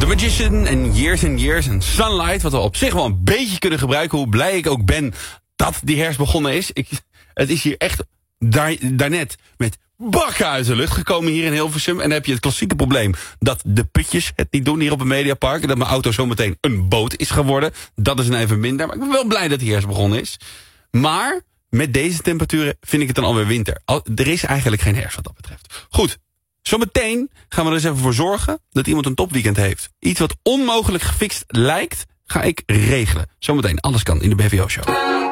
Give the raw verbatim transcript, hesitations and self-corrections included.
Magician en Years and Years en Sunlight, wat we op zich wel een beetje kunnen gebruiken, hoe blij ik ook ben dat die herfst begonnen is. Ik, het is hier echt daar, daarnet met bakken uit de lucht gekomen hier in Hilversum. En dan heb je het klassieke probleem dat de putjes het niet doen hier op het Mediapark. En dat mijn auto zometeen een boot is geworden. Dat is een even minder. Maar ik ben wel blij dat die herfst begonnen is. Maar met deze temperaturen vind ik het dan alweer winter. Al, er is eigenlijk geen herfst wat dat betreft. Goed, zometeen gaan we er eens even voor zorgen dat iemand een topweekend heeft. Iets wat onmogelijk gefixt lijkt, ga ik regelen. Zometeen, alles kan in de B V O-show.